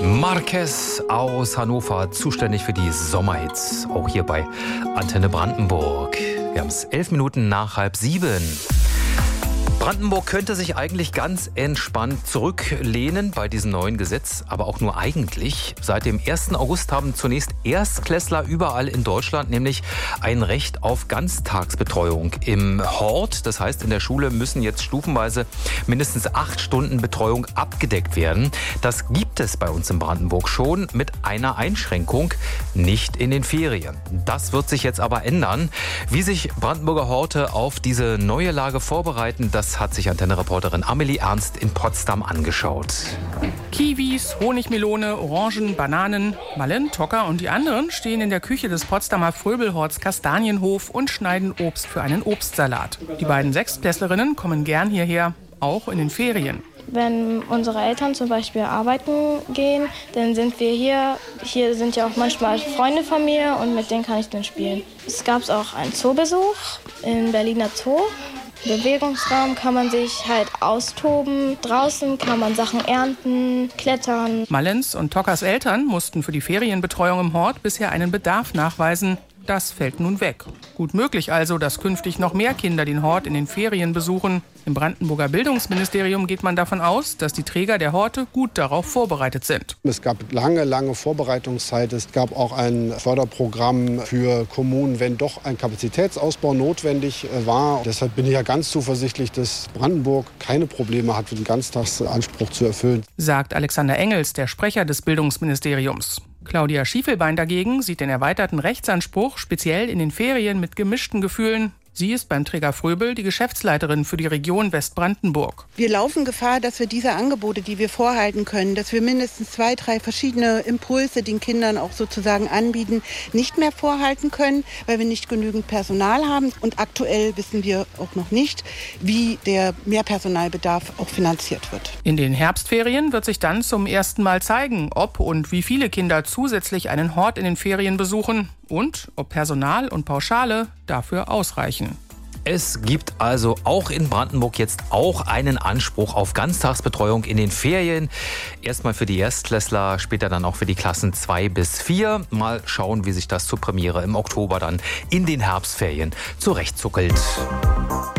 Marquez aus Hannover, zuständig für die Sommerhits, auch hier bei Antenne Brandenburg. Wir haben es 11 Minuten nach 6:30. Brandenburg könnte sich eigentlich ganz entspannt zurücklehnen bei diesem neuen Gesetz, aber auch nur eigentlich. Seit dem 1. August haben zunächst Erstklässler überall in Deutschland nämlich ein Recht auf Ganztagsbetreuung im Hort. Das heißt, in der Schule müssen jetzt stufenweise mindestens 8 Stunden Betreuung abgedeckt werden. Das gibt es bei uns in Brandenburg schon mit einer Einschränkung, nicht in den Ferien. Das wird sich jetzt aber ändern. Wie sich Brandenburger Horte auf diese neue Lage vorbereiten, das hat sich Antenne-Reporterin Amelie Ernst in Potsdam angeschaut. Kiwis, Honigmelone, Orangen, Bananen. Malin, Tocker und die anderen stehen in der Küche des Potsdamer Fröbelhorts Kastanienhof und schneiden Obst für einen Obstsalat. Die beiden Sechstklässlerinnen kommen gern hierher, auch in den Ferien. Wenn unsere Eltern zum Beispiel arbeiten gehen, dann sind wir hier. Hier sind ja auch manchmal Freunde von mir und mit denen kann ich dann spielen. Es gab auch einen Zoobesuch im Berliner Zoo. Im Bewegungsraum kann man sich halt austoben. Draußen kann man Sachen ernten, klettern. Malens und Tockers Eltern mussten für die Ferienbetreuung im Hort bisher einen Bedarf nachweisen. Das fällt nun weg. Gut möglich also, dass künftig noch mehr Kinder den Hort in den Ferien besuchen. Im Brandenburger Bildungsministerium geht man davon aus, dass die Träger der Horte gut darauf vorbereitet sind. Es gab lange Vorbereitungszeit. Es gab auch ein Förderprogramm für Kommunen, wenn doch ein Kapazitätsausbau notwendig war. Deshalb bin ich ja ganz zuversichtlich, dass Brandenburg keine Probleme hat, den Ganztagsanspruch zu erfüllen. Sagt Alexander Engels, der Sprecher des Bildungsministeriums. Claudia Schiefelbein dagegen sieht den erweiterten Rechtsanspruch speziell in den Ferien mit gemischten Gefühlen. Sie ist beim Träger Fröbel die Geschäftsleiterin für die Region Westbrandenburg. Wir laufen Gefahr, dass wir diese Angebote, die wir vorhalten können, dass wir mindestens 2, 3 verschiedene Impulse den Kindern auch sozusagen anbieten, nicht mehr vorhalten können, weil wir nicht genügend Personal haben. Und aktuell wissen wir auch noch nicht, wie der Mehrpersonalbedarf auch finanziert wird. In den Herbstferien wird sich dann zum ersten Mal zeigen, ob und wie viele Kinder zusätzlich einen Hort in den Ferien besuchen und ob Personal und Pauschale dafür ausreichen. Es gibt also auch in Brandenburg jetzt auch einen Anspruch auf Ganztagsbetreuung in den Ferien. Erstmal für die Erstklässler, später dann auch für die Klassen 2 bis 4. Mal schauen, wie sich das zur Premiere im Oktober dann in den Herbstferien zurechtzuckelt.